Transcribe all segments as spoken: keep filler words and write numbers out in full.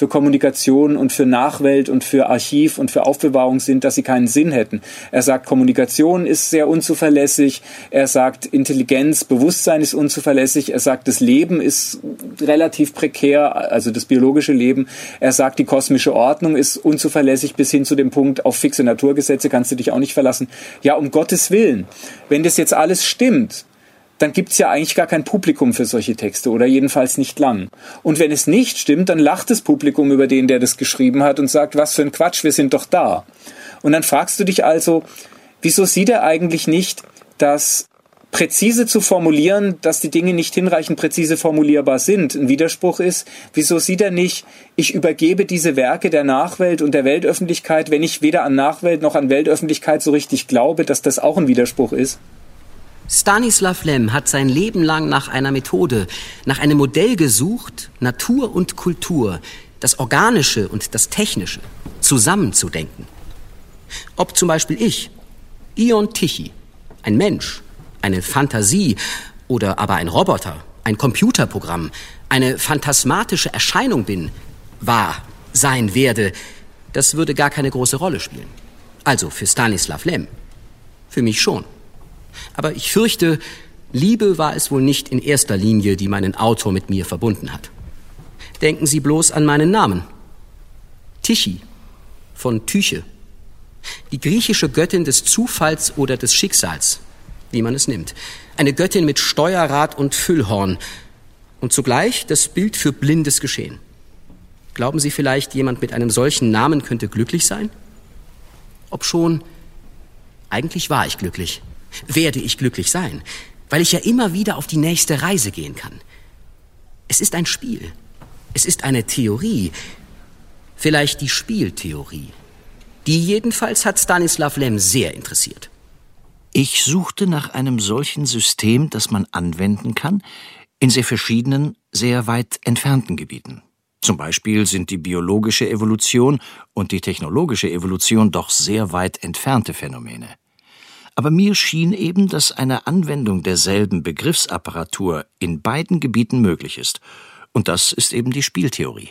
für Kommunikation und für Nachwelt und für Archiv und für Aufbewahrung sind, dass sie keinen Sinn hätten. Er sagt, Kommunikation ist sehr unzuverlässig. Er sagt, Intelligenz, Bewusstsein ist unzuverlässig. Er sagt, das Leben ist relativ prekär, also das biologische Leben. Er sagt, die kosmische Ordnung ist unzuverlässig bis hin zu dem Punkt, auf fixe Naturgesetze kannst du dich auch nicht verlassen. Ja, um Gottes Willen, wenn das jetzt alles stimmt, dann gibt's ja eigentlich gar kein Publikum für solche Texte oder jedenfalls nicht lang. Und wenn es nicht stimmt, dann lacht das Publikum über den, der das geschrieben hat und sagt, was für ein Quatsch, wir sind doch da. Und dann fragst du dich also, wieso sieht er eigentlich nicht, dass präzise zu formulieren, dass die Dinge nicht hinreichend präzise formulierbar sind, ein Widerspruch ist? Wieso sieht er nicht, ich übergebe diese Werke der Nachwelt und der Weltöffentlichkeit, wenn ich weder an Nachwelt noch an Weltöffentlichkeit so richtig glaube, dass das auch ein Widerspruch ist? Stanislav Lem hat sein Leben lang nach einer Methode, nach einem Modell gesucht, Natur und Kultur, das Organische und das Technische zusammenzudenken. Ob zum Beispiel ich, Ion Tichy, ein Mensch, eine Fantasie oder aber ein Roboter, ein Computerprogramm, eine phantasmatische Erscheinung bin, war, sein werde, das würde gar keine große Rolle spielen. Also für Stanislav Lem. Für mich schon. Aber ich fürchte, Liebe war es wohl nicht in erster Linie, die meinen Autor mit mir verbunden hat. Denken Sie bloß an meinen Namen. Tichy, von Tyche. Die griechische Göttin des Zufalls oder des Schicksals, wie man es nimmt. Eine Göttin mit Steuerrad und Füllhorn. Und zugleich das Bild für blindes Geschehen. Glauben Sie vielleicht, jemand mit einem solchen Namen könnte glücklich sein? Obschon, eigentlich war ich glücklich. Werde ich glücklich sein, weil ich ja immer wieder auf die nächste Reise gehen kann. Es ist ein Spiel. Es ist eine Theorie. Vielleicht die Spieltheorie. Die jedenfalls hat Stanislav Lem sehr interessiert. Ich suchte nach einem solchen System, das man anwenden kann, in sehr verschiedenen, sehr weit entfernten Gebieten. Zum Beispiel sind die biologische Evolution und die technologische Evolution doch sehr weit entfernte Phänomene. Aber mir schien eben, dass eine Anwendung derselben Begriffsapparatur in beiden Gebieten möglich ist. Und das ist eben die Spieltheorie.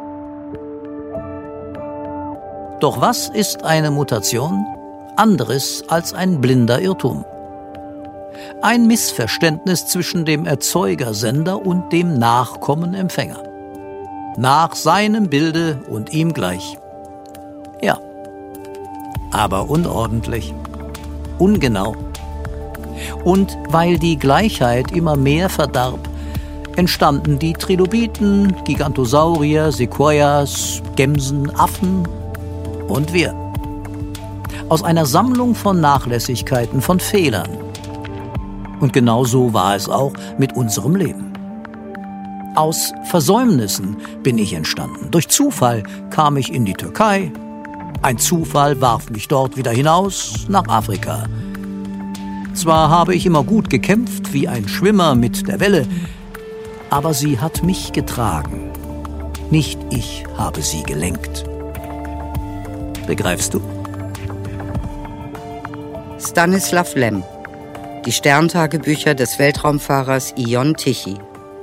Doch was ist eine Mutation? Anderes als ein blinder Irrtum. Ein Missverständnis zwischen dem Erzeuger-Sender und dem Nachkommen-Empfänger. Nach seinem Bilde und ihm gleich. Ja, aber unordentlich. Ungenau. Und weil die Gleichheit immer mehr verdarb, entstanden die Trilobiten, Gigantosaurier, Sequoias, Gemsen, Affen und wir. Aus einer Sammlung von Nachlässigkeiten, von Fehlern. Und genau so war es auch mit unserem Leben. Aus Versäumnissen bin ich entstanden. Durch Zufall kam ich in die Türkei. Ein Zufall warf mich dort wieder hinaus nach Afrika. Zwar habe ich immer gut gekämpft, wie ein Schwimmer mit der Welle, aber sie hat mich getragen. Nicht ich habe sie gelenkt. Begreifst du? Stanislav Lem. Die Sterntagebücher des Weltraumfahrers Ion Tichy.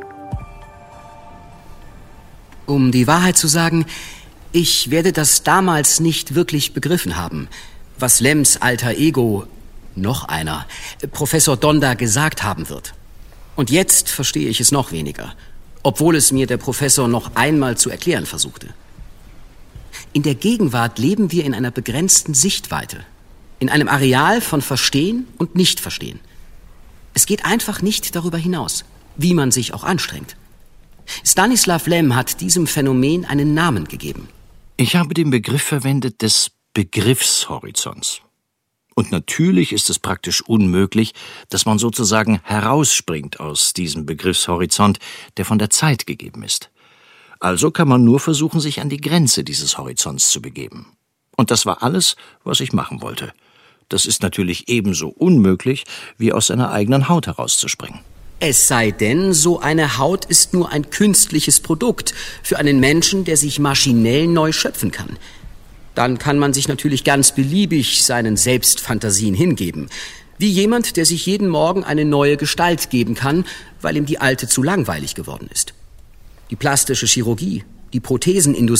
Um die Wahrheit zu sagen, ich werde das damals nicht wirklich begriffen haben, was Lems alter Ego, noch einer, Professor Donda gesagt haben wird. Und jetzt verstehe ich es noch weniger, obwohl es mir der Professor noch einmal zu erklären versuchte. In der Gegenwart leben wir in einer begrenzten Sichtweite, in einem Areal von Verstehen und Nichtverstehen. Es geht einfach nicht darüber hinaus, wie man sich auch anstrengt. Stanislav Lem hat diesem Phänomen einen Namen gegeben. Ich habe den Begriff verwendet des Begriffshorizonts. Und natürlich ist es praktisch unmöglich, dass man sozusagen herausspringt aus diesem Begriffshorizont, der von der Zeit gegeben ist. Also kann man nur versuchen, sich an die Grenze dieses Horizonts zu begeben. Und das war alles, was ich machen wollte. Das ist natürlich ebenso unmöglich, wie aus seiner eigenen Haut herauszuspringen. Es sei denn, so eine Haut ist nur ein künstliches Produkt für einen Menschen, der sich maschinell neu schöpfen kann. Dann kann man sich natürlich ganz beliebig seinen Selbstfantasien hingeben. Wie jemand, der sich jeden Morgen eine neue Gestalt geben kann, weil ihm die alte zu langweilig geworden ist. Die plastische Chirurgie, die Prothesenindustrie,